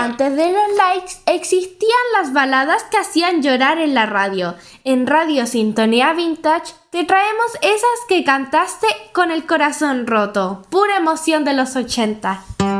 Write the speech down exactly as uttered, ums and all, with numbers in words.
Antes de los likes existían las baladas que hacían llorar en la radio. En Radio Sintonía Vintage te traemos esas que cantaste con el corazón roto. Pura emoción de los ochenta.